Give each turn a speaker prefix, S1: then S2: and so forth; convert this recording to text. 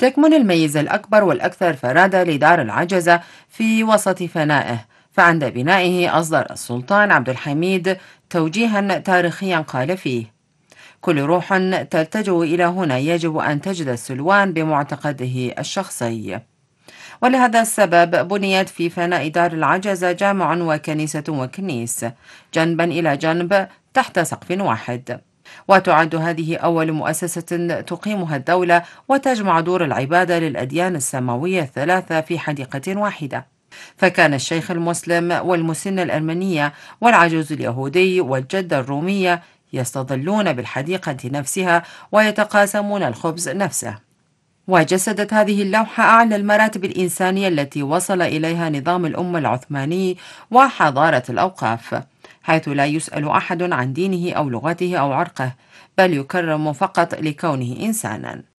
S1: تكمن الميزة الأكبر والأكثر فرادة لدار العجزة في وسط فنائه، فعند بنائه أصدر السلطان عبد الحميد توجيها تاريخيا قال فيه: كل روح تلتجئ إلى هنا يجب أن تجد السلوان بمعتقده الشخصي. ولهذا السبب بنيت في فناء دار العجزة جامع وكنيسة وكنيس جنبا إلى جنب تحت سقف واحد، وتعد هذه أول مؤسسة تقيمها الدولة وتجمع دور العبادة للأديان السماوية الثلاثة في حديقة واحدة. فكان الشيخ المسلم والمسن الأرمنية والعجوز اليهودي والجدة الرومية يستظلون بالحديقة نفسها ويتقاسمون الخبز نفسه. وجسدت هذه اللوحة أعلى المراتب الإنسانية التي وصل إليها نظام الأمة العثماني وحضارة الأوقاف، حيث لا يسأل أحد عن دينه أو لغته أو عرقه، بل يكرم فقط لكونه إنسانا.